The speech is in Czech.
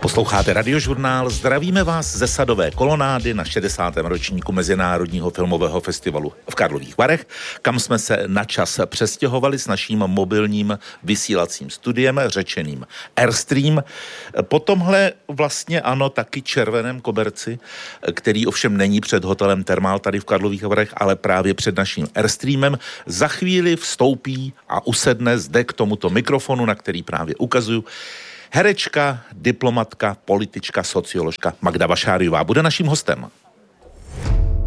Posloucháte Radiožurnál, zdravíme vás ze Sadové kolonády na 60. ročníku Mezinárodního filmového festivalu v Karlových Varech, kam jsme se na čas přestěhovali s naším mobilním vysílacím studiem, řečeným Airstream. Po tomhle vlastně ano, taky červeném koberci, který ovšem není před hotelem Thermal tady v Karlových Varech, ale právě před naším Airstreamem, za chvíli vstoupí a usedne zde k tomuto mikrofonu, na který právě ukazuju, herečka, diplomatka, politička, socioložka Magda Vašáriová bude naším hostem.